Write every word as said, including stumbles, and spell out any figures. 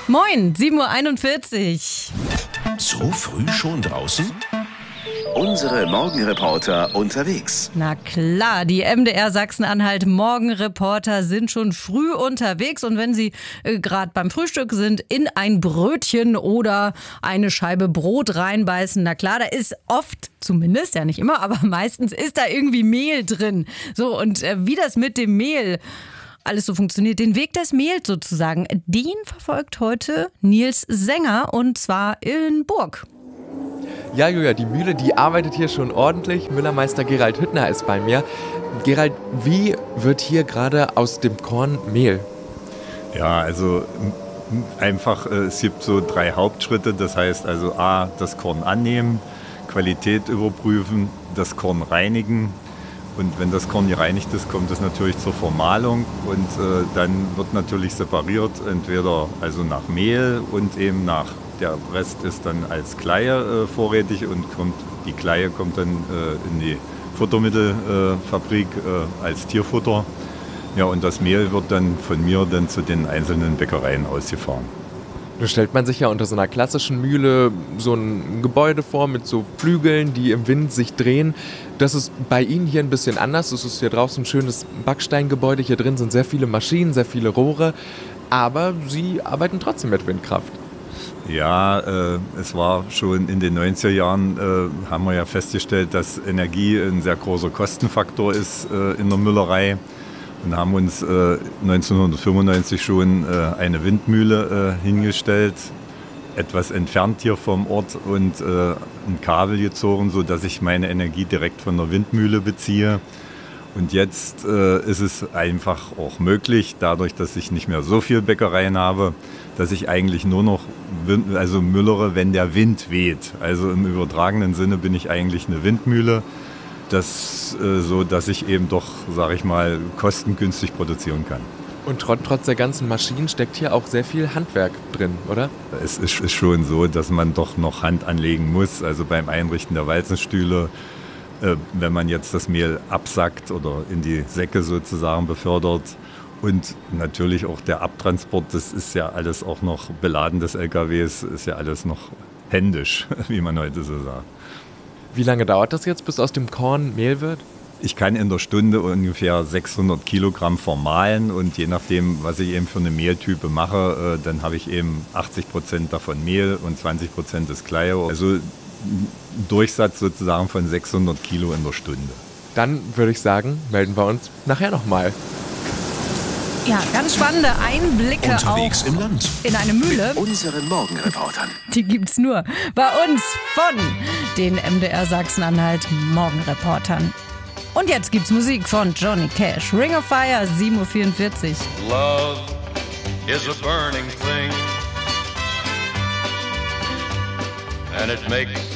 Moin, sieben Uhr einundvierzig. So früh schon draußen? Unsere Morgenreporter unterwegs. Na klar, die M D R Sachsen-Anhalt Morgenreporter sind schon früh unterwegs und wenn sie äh, gerade beim Frühstück sind, in ein Brötchen oder eine Scheibe Brot reinbeißen. Na klar, da ist oft, zumindest, ja nicht immer, aber meistens ist da irgendwie Mehl drin. So, und äh, wie das mit dem Mehl alles so funktioniert, den Weg des Mehls sozusagen, den verfolgt heute Nils Sänger und zwar in Burg. Ja, Julia, die Mühle, die arbeitet hier schon ordentlich. Müllermeister Gerald Hüttner ist bei mir. Gerald, wie wird hier gerade aus dem Korn Mehl? Ja, also einfach, es gibt so drei Hauptschritte. Das heißt also A, das Korn annehmen, Qualität überprüfen, das Korn reinigen. Und wenn das Korn gereinigt ist, kommt es natürlich zur Vermahlung und äh, dann wird natürlich separiert, entweder also nach Mehl und eben nach, der Rest ist dann als Kleie äh, vorrätig und kommt, die Kleie kommt dann äh, in die Futtermittelfabrik äh, als Tierfutter. Ja, und das Mehl wird dann von mir dann zu den einzelnen Bäckereien ausgefahren. Da stellt man sich ja unter so einer klassischen Mühle so ein Gebäude vor mit so Flügeln, die im Wind sich drehen. Das ist bei Ihnen hier ein bisschen anders. Es ist hier draußen ein schönes Backsteingebäude. Hier drin sind sehr viele Maschinen, sehr viele Rohre. Aber Sie arbeiten trotzdem mit Windkraft. Ja, äh, es war schon in den neunziger Jahren, äh, haben wir ja festgestellt, dass Energie ein sehr großer Kostenfaktor ist äh, in der Müllerei. Und haben uns äh, neunzehnhundertfünfundneunzig schon äh, eine Windmühle äh, hingestellt, etwas entfernt hier vom Ort und äh, ein Kabel gezogen, sodass ich meine Energie direkt von der Windmühle beziehe. Und jetzt äh, ist es einfach auch möglich, dadurch, dass ich nicht mehr so viel Bäckereien habe, dass ich eigentlich nur noch Wind, also müllere, wenn der Wind weht. Also im übertragenen Sinne bin ich eigentlich eine Windmühle. Das äh, so, dass ich eben doch, sage ich mal, kostengünstig produzieren kann. Und trotz, trotz der ganzen Maschinen steckt hier auch sehr viel Handwerk drin, oder? Es ist, ist schon so, dass man doch noch Hand anlegen muss. Also beim Einrichten der Walzenstühle, äh, wenn man jetzt das Mehl absackt oder in die Säcke sozusagen befördert. Und natürlich auch der Abtransport, das ist ja alles auch noch Beladen des L K Ws, ist ja alles noch händisch, wie man heute so sagt. Wie lange dauert das jetzt, bis aus dem Korn Mehl wird? Ich kann in der Stunde ungefähr sechshundert Kilogramm vermahlen und je nachdem, was ich eben für eine Mehltype mache, dann habe ich eben achtzig Prozent davon Mehl und zwanzig Prozent ist Kleie. Also ein Durchsatz sozusagen von sechshundert Kilo in der Stunde. Dann würde ich sagen, melden wir uns nachher nochmal. Ja, ganz spannende Einblicke Unterwegs auch im Land. in eine Mühle. Unseren Morgenreportern. Die gibt's nur bei uns von den M D R Sachsen-Anhalt Morgenreportern. Und jetzt gibt's Musik von Johnny Cash. Ring of Fire, sieben Uhr vierundvierzig. Love is a burning thing, and it makes